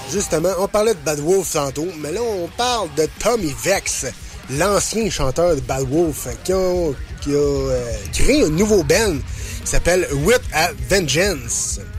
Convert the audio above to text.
Justement, on parlait de Bad Wolf tantôt, mais là, on parle de Tommy Vex, l'ancien chanteur de Bad Wolf, qui a créé un nouveau band qui s'appelle Whip a Vengeance.